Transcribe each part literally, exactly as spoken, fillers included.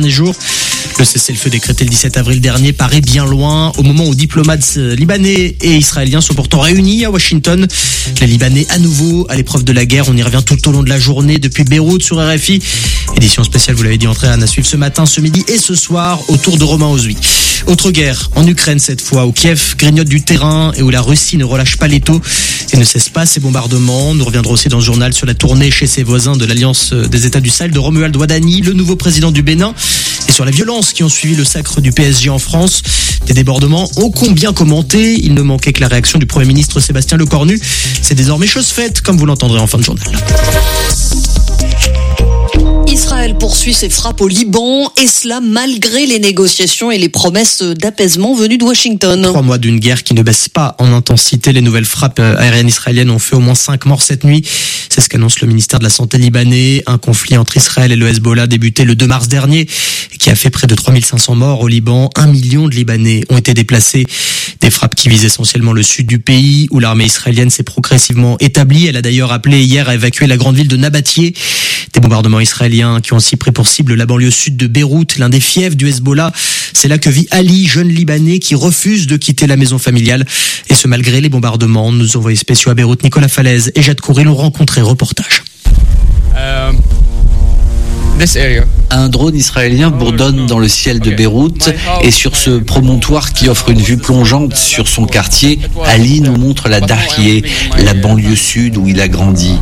derniers jours. Le cessez-le-feu décrété le dix-sept avril dernier paraît bien loin au moment où diplomates libanais et israéliens sont pourtant réunis à Washington. Les Libanais à nouveau à l'épreuve de la guerre. On y revient tout au long de la journée depuis Beyrouth sur R F I. Édition spéciale, vous l'avez dit, Andréane, à suivre ce matin, ce midi et ce soir autour de Romain Ozuy. Autre guerre en Ukraine cette fois, où Kiev grignote du terrain et où la Russie ne relâche pas l'étau et ne cesse pas ses bombardements. Nous reviendrons aussi dans ce journal sur la tournée chez ses voisins de l'Alliance des États du Sahel de Romuald Ouadani, le nouveau président du Bénin, et sur la violence qui ont suivi le sacre du P S G en France. Des débordements ô combien commentés. Il ne manquait que la réaction du Premier ministre Sébastien Lecornu. C'est désormais chose faite, comme vous l'entendrez en fin de journal. Israël poursuit ses frappes au Liban, et cela malgré les négociations et les promesses d'apaisement venues de Washington. Trois mois d'une guerre qui ne baisse pas en intensité. Les nouvelles frappes aériennes israéliennes ont fait au moins cinq morts cette nuit. C'est ce qu'annonce le ministère de la Santé libanais. Un conflit entre Israël et le Hezbollah débuté le deux mars dernier et qui a fait près de trois mille cinq cents morts au Liban. Un million de Libanais ont été déplacés. Des frappes qui visent essentiellement le sud du pays, où l'armée israélienne s'est progressivement établie. Elle a d'ailleurs appelé hier à évacuer la grande ville de Nabatieh. Des bombardements israéliens qui ont aussi pris pour cible la banlieue sud de Beyrouth, l'un des fiefs du Hezbollah. C'est là que vit Ali, jeune Libanais qui refuse de quitter la maison familiale. Et ce malgré les bombardements. Nos envoyés spéciaux à Beyrouth, Nicolas Falaise et Jade Kouré, l'ont rencontré. Reportage. Um... Un drone israélien bourdonne dans le ciel de Beyrouth et sur ce promontoire qui offre une vue plongeante sur son quartier, Ali nous montre la Dahiyeh, la banlieue sud où il a grandi.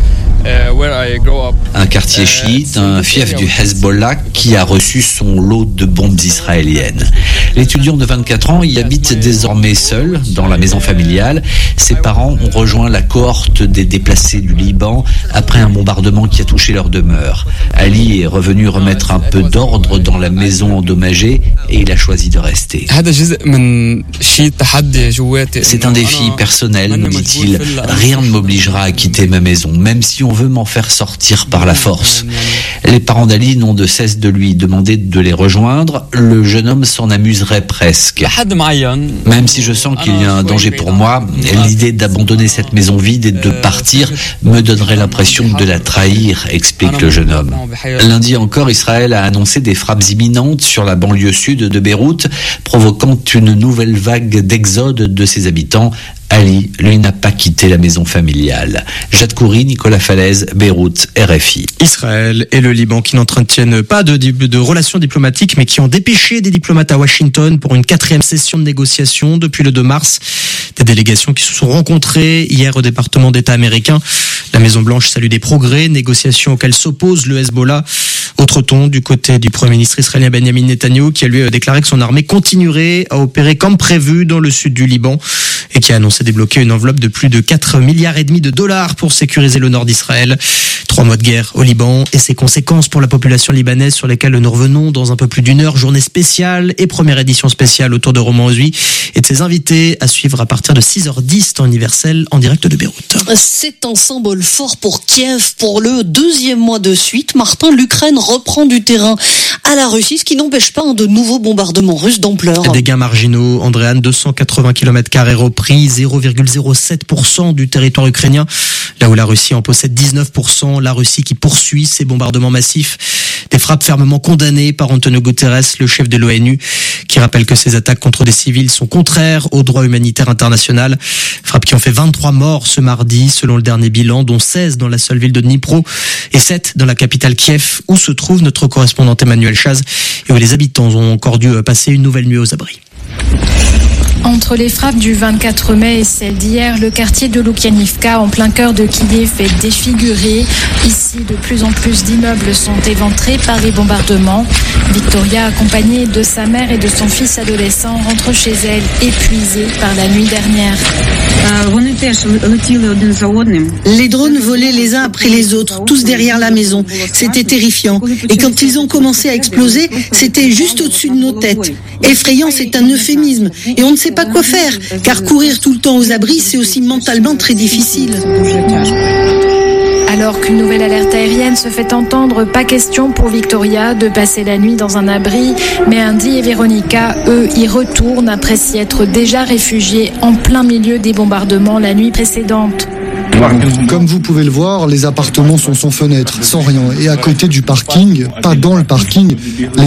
Un quartier chiite, un fief du Hezbollah qui a reçu son lot de bombes israéliennes. L'étudiant de vingt-quatre ans y habite désormais seul dans la maison familiale. Ses parents ont rejoint la cohorte des déplacés du Liban après un bombardement qui a touché leur demeure. Ali est revenu remettre un peu d'ordre dans la maison endommagée et il a choisi de rester. C'est un défi personnel, nous dit-il. Rien ne m'obligera à quitter ma maison, même si on veut m'en faire sortir par la force. Les parents d'Ali n'ont de cesse de lui demander de les rejoindre. Le jeune homme s'en amuserait presque. Même si je sens qu'il y a un danger pour moi, l'idée d'abandonner cette maison vide et de partir me donnerait l'impression de la trahir, explique le jeune homme. Lundi encore, Israël a annoncé des frappes imminentes sur la banlieue sud de Beyrouth, provoquant une nouvelle vague d'exode de ses habitants. Ali, lui, n'a pas quitté la maison familiale. Jade Kouré, Nicolas Falaise, Beyrouth, R F I. Israël et le Liban qui n'entretiennent pas de, de relations diplomatiques, mais qui ont dépêché des diplomates à Washington pour une quatrième session de négociation depuis le deux mars. Des délégations qui se sont rencontrées hier au département d'État américain. La Maison-Blanche salue des progrès, négociations auxquelles s'oppose le Hezbollah. Autre ton du côté du Premier ministre israélien Benjamin Netanyahou, qui a lui déclaré que son armée continuerait à opérer comme prévu dans le sud du Liban et qui a annoncé débloquer une enveloppe de plus de quatre milliards et demi de dollars pour sécuriser le nord d'Israël. Trois mois de guerre au Liban et ses conséquences pour la population libanaise sur lesquelles nous revenons dans un peu plus d'une heure. Journée spéciale et première édition spéciale autour de Romain Ozuy et de ses invités à suivre à partir de six heures dix temps universel en direct de Beyrouth. C'est un symbole fort pour Kiev. Pour le deuxième mois de suite, Martin, l'Ukraine reprend du terrain à la Russie, ce qui n'empêche pas de nouveaux bombardements russes d'ampleur. Des gains marginaux, Andréane, deux cent quatre-vingts kilomètres carrés repris, zéro virgule zéro sept pour cent du territoire ukrainien, là où la Russie en possède dix-neuf pour cent. La Russie qui poursuit ses bombardements massifs. Des frappes fermement condamnées par Antonio Guterres, le chef de l'ONU, qui rappelle que ces attaques contre des civils sont contraires au droit humanitaire international. Frappes qui ont fait vingt-trois morts ce mardi, selon le dernier bilan, dont seize dans la seule ville de Dnipro et sept dans la capitale Kiev, où se trouve notre correspondante Emmanuel Chaz, et où les habitants ont encore dû passer une nouvelle nuit aux abris. Entre les frappes du vingt-quatre mai et celles d'hier, le quartier de Loukianivka, en plein cœur de Kiev, est défiguré. Ici, de plus en plus d'immeubles sont éventrés par les bombardements. Victoria, accompagnée de sa mère et de son fils adolescent, rentre chez elle, épuisée par la nuit dernière. Les drones volaient les uns après les autres, tous derrière la maison. C'était terrifiant. Et quand ils ont commencé à exploser, c'était juste au-dessus de nos têtes. Effrayant, c'est un euphémisme. Et on ne sait pas quoi faire, car courir tout le temps aux abris, c'est aussi mentalement très difficile. Alors qu'une nouvelle alerte aérienne se fait entendre, pas question pour Victoria de passer la nuit dans un abri, mais Andy et Véronica, eux, y retournent après s'y être déjà réfugiés en plein milieu des bombardements la nuit précédente. Comme vous pouvez le voir, les appartements sont sans fenêtre, sans rien. Et à côté du parking, pas dans le parking, les